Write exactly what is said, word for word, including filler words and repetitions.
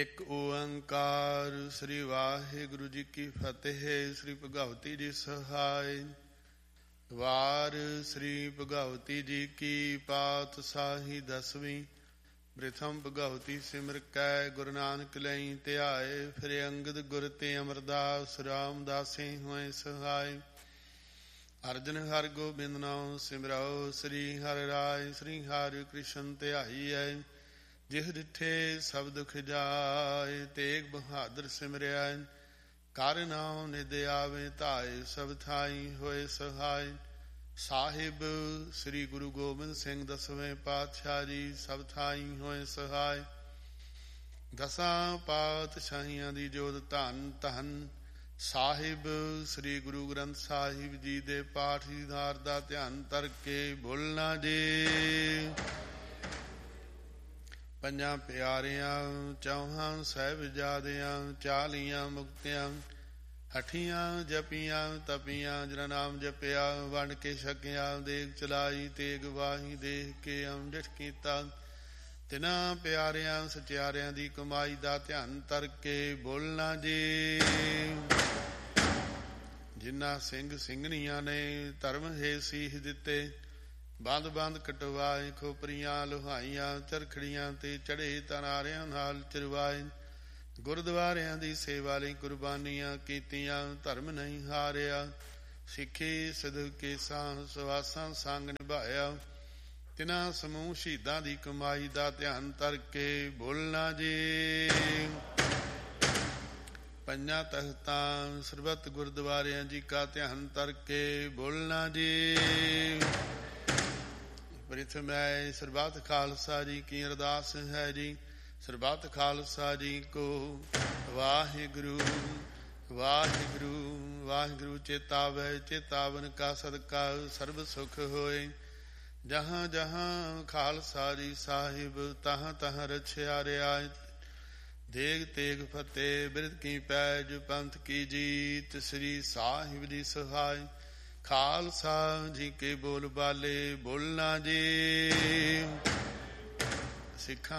ਇੱਕ ਓੰਕਾਰ। ਸ੍ਰੀ ਵਾਹਿਗੁਰੂ ਜੀ ਕੀ ਫਤਿਹ। ਸ੍ਰੀ ਭਗਵਤੀ ਜੀ ਸਹਾਇ। ਵਾਰ ਸ੍ਰੀ ਭਗਵਤੀ ਜੀ ਕੀ ਪਾਤਸ਼ਾਹੀ ਦਸਵੀਂ। ਪ੍ਰਥਮ ਭਗਵਤੀ ਸਿਮਰ ਕੈ ਗੁਰੂ ਨਾਨਕ ਲਈ ਧਿਆਏ। ਫਿਰ ਅੰਗਦ ਗੁਰ ਤੇ ਅਮਰਦਾਸ ਰਾਮਦਾਸੇ ਹੋਏ ਸਹਾਇ। ਅਰਜਨ ਹਰਿ ਗੋਬਿੰਦ ਨਾਮ ਸਿਮਰਉ। ਸ੍ਰੀ ਹਰਿ ਰਾਇ ਸ੍ਰੀ ਹਰਿ ਕ੍ਰਿਸ਼ਨ ਧਿਆਈਐ। ਜਿਹ ਡਿਠੇ ਸਭ ਦੁਖ ਜਾਏ। ਤੇਗ ਬਹਾਦਰ ਸਿਮਰਿਆ। ਕਰ ਨਾਮ ਨਿਦ ਆਵੇ ਧਾਏ। ਸਭ ਥਾਈ ਹੋਏ ਸਹਾਇ। ਸਾਹਿਬ ਸ੍ਰੀ ਗੁਰੂ ਗੋਬਿੰਦ ਸਿੰਘ ਦਸਵੇਂ ਪਾਤਸ਼ਾਹ ਜੀ ਸਭ ਥਾਈ ਹੋਏ ਸਹਾਇ। ਦਸਾਂ ਪਾਤਸ਼ਾਹੀਆਂ ਦੀ ਜੋਤ ਧੰਨ ਧੰਨ। ਸਾਹਿਬ ਸ੍ਰੀ ਗੁਰੂ ਗ੍ਰੰਥ ਸਾਹਿਬ ਜੀ ਦੇ ਪਾਠ ਦੀਦਾਰ ਦਾ ਧਿਆਨ ਧਰ ਕੇ ਬੋਲਣਾ ਜੀ। ਪੰਜਾਂ ਪਿਆਰਿਆਂ ਚੌਹਾਂ ਸਾਹਿਬਜ਼ਾਦਿਆਂ ਚਾਲੀਆਂ ਮੁਕਤਿਆਂ ਹਠੀਆਂ ਜਪੀਆਂ ਤਪੀਆਂ। ਜਿਨ੍ਹਾਂ ਨਾਮ ਜਪਿਆ ਵੰਡ ਕੇ ਛਕਿਆ। ਦੇਗ ਚਲਾਈ ਤੇਗ ਵਾਹੀ ਦੇਖ ਕੇ ਅੰਮ੍ਰਿਤ ਕੀਤਾ। ਤਿਨਾਂ ਪਿਆਰਿਆਂ ਸਚਿਆਰਿਆਂ ਦੀ ਕਮਾਈ ਦਾ ਧਿਆਨ ਧਰ ਕੇ ਬੋਲਣਾ ਜੀ। ਜਿਨ੍ਹਾਂ ਸਿੰਘ ਸਿੰਘਣੀਆਂ ਨੇ ਧਰਮ ਹੇ ਸੀਸ ਦਿੱਤੇ। ਬੰਦ ਬੰਦ ਕਟਵਾਏ ਖੋਪਰੀਆਂ ਲੁਹਾਈਆਂ। ਚਰਖੜੀਆਂ ਤੇ ਚੜੇ ਤਨਾਰਿਆਂ ਨਾਲ ਚਰਵਾਏ। ਗੁਰਦੁਆਰਿਆਂ ਦੀ ਸੇਵਾ ਲਈ ਕੁਰਬਾਨੀਆਂ ਕੀਤੀਆਂ। ਧਰਮ ਨਹੀਂ ਹਾਰਿਆ। ਸਿੱਖੀ ਸਦਕੇ ਸਾਹ ਸਵਾਸਾਂ ਸੰਗ ਨਿਭਾਇਆ। ਤਿਨਾਂ ਸਮੂਹ ਸ਼ਹੀਦਾਂ ਦੀ ਕਮਾਈ ਦਾ ਧਿਆਨ ਧਰ ਕੇ ਬੋਲਣਾ ਜੀ। ਪੰਜਾਂ ਤਖਤਾਂ ਸਰਬੱਤ ਗੁਰਦੁਆਰਿਆਂ ਜੀ ਕਾ ਧਿਆਨ ਧਰ ਕੇ ਬੋਲਣਾ ਜੀ। ਪ੍ਰਿਥਮੈ ਸਰਬੱਤ ਖਾਲਸਾ ਜੀ ਕੀ ਅਰਦਾਸ ਹੈ ਜੀ। ਸਰਬੱਤ ਖਾਲਸਾ ਜੀ ਕੋ ਵਾਹਿਗੁਰੂ ਵਾਹਿਗੁਰੂ ਵਾਹਿਗੁਰੂ। ਚੇਤਾਵੈ ਚੇਤਾਵਨ ਕਾ ਸਦਕਾ ਸਰਬ ਸੁਖ ਹੋਏ। ਜਹਾਂ ਜਹਾਂ ਖਾਲਸਾ ਜੀ ਸਾਹਿਬ ਤਹਾਂ ਤਹਾਂ ਰਛਿਆ ਰਿਆਇਤ। ਦੇਗ ਤੇਗ ਫਤਿਹ ਬਿਰਧ ਕੀ ਪੈਜ ਪੰਥ ਕੀ ਜੀਤ। ਸ੍ਰੀ ਸਾਹਿਬ ਦੀ ਸਹਾਇ। ਖਾਲਸਾ ਜੀ ਕੇ ਬੋਲ ਬਾਲੇ ਬੋਲਣਾ ਜੀ। ਸਿੱਖਾਂ